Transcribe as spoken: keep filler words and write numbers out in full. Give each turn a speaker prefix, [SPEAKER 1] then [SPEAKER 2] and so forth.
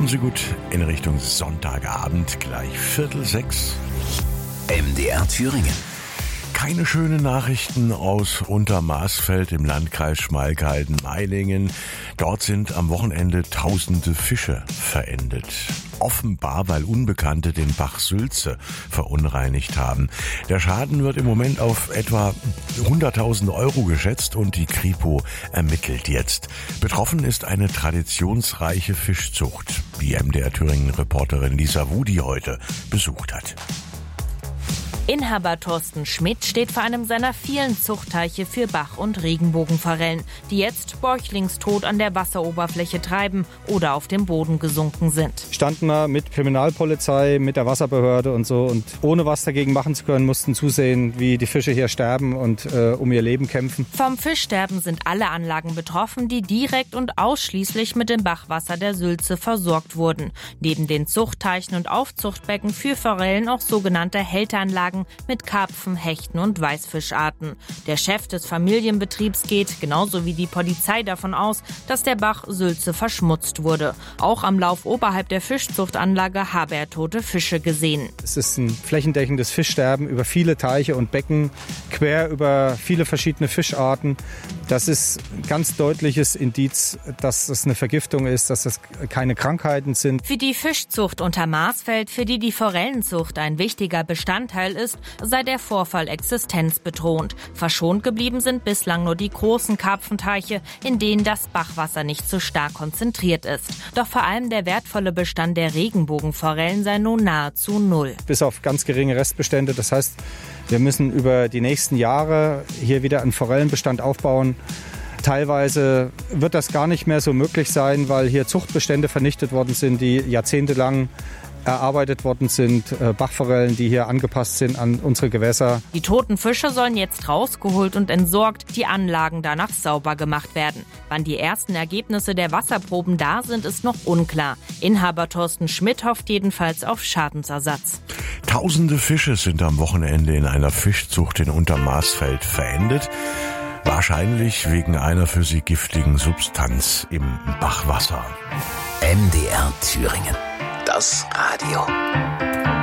[SPEAKER 1] Kommen Sie gut in Richtung Sonntagabend, gleich Viertel sechs.
[SPEAKER 2] M D R Thüringen.
[SPEAKER 1] Keine schönen Nachrichten aus Untermaßfeld im Landkreis Schmalkalden-Meilingen. Dort sind am Wochenende tausende Fische verendet. Offenbar, weil Unbekannte den Bach Sülze verunreinigt haben. Der Schaden wird im Moment auf etwa hunderttausend Euro geschätzt und die Kripo ermittelt jetzt. Betroffen ist eine traditionsreiche Fischzucht, die M D R Thüringen-Reporterin Lisa Wudi heute besucht hat.
[SPEAKER 3] Inhaber Thorsten Schmidt steht vor einem seiner vielen Zuchtteiche für Bach- und Regenbogenforellen, die jetzt bäuchlingstot an der Wasseroberfläche treiben oder auf dem Boden gesunken sind.
[SPEAKER 4] Standen wir mit Kriminalpolizei, mit der Wasserbehörde und so und ohne was dagegen machen zu können, mussten zusehen, wie die Fische hier sterben und äh, um ihr Leben kämpfen.
[SPEAKER 3] Vom Fischsterben sind alle Anlagen betroffen, die direkt und ausschließlich mit dem Bachwasser der Sülze versorgt wurden. Neben den Zuchtteichen und Aufzuchtbecken für Forellen auch sogenannte Hälteranlagen mit Karpfen, Hechten und Weißfischarten. Der Chef des Familienbetriebs geht, genauso wie die Polizei, davon aus, dass der Bach Sülze verschmutzt wurde. Auch am Lauf oberhalb der Fischzuchtanlage habe er tote Fische gesehen.
[SPEAKER 4] Es ist ein flächendeckendes Fischsterben über viele Teiche und Becken, quer über viele verschiedene Fischarten. Das ist ein ganz deutliches Indiz, dass es eine Vergiftung ist, dass es keine Krankheiten sind.
[SPEAKER 3] Für die Fischzucht Untermaßfeld, für die die Forellenzucht ein wichtiger Bestandteil ist, sei der Vorfall existenzbedrohend. Verschont geblieben sind bislang nur die großen Karpfenteiche, in denen das Bachwasser nicht so stark konzentriert ist. Doch vor allem der wertvolle Bestand der Regenbogenforellen sei nun nahezu null.
[SPEAKER 4] Bis auf ganz geringe Restbestände. Das heißt, wir müssen über die nächsten Jahre hier wieder einen Forellenbestand aufbauen. Teilweise wird das gar nicht mehr so möglich sein, weil hier Zuchtbestände vernichtet worden sind, die jahrzehntelang erarbeitet worden sind, Bachforellen, die hier angepasst sind an unsere Gewässer.
[SPEAKER 3] Die toten Fische sollen jetzt rausgeholt und entsorgt, die Anlagen danach sauber gemacht werden. Wann die ersten Ergebnisse der Wasserproben da sind, ist noch unklar. Inhaber Thorsten Schmidt hofft jedenfalls auf Schadensersatz.
[SPEAKER 1] Tausende Fische sind am Wochenende in einer Fischzucht in Untermaßfeld verendet. Wahrscheinlich wegen einer für sie giftigen Substanz im Bachwasser.
[SPEAKER 2] M D R Thüringen. Das Radio.